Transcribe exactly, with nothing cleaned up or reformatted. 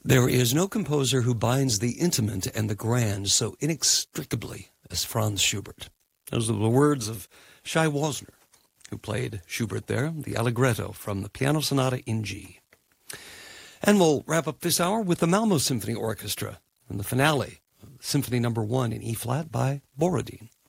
There is no composer who binds the intimate and the grand so inextricably as Franz Schubert. Those are the words of Shai Wasner, who played Schubert there, the Allegretto from the Piano Sonata in G. And we'll wrap up this hour with the Malmo Symphony Orchestra and the finale, Symphony Number One in E-flat by Borodin.